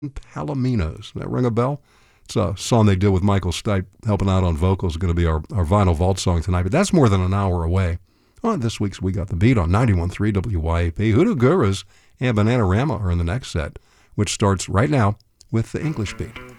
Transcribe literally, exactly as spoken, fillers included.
Palominos. Does that ring a bell? It's a song they did with Michael Stipe helping out on vocals. It's going to be our, our Vinyl Vault song tonight, but that's more than an hour away. On this week's We Got the Beat on ninety-one point three W Y A P. Hoodoo Gurus and Bananarama are in the next set, which starts right now with the English Beat.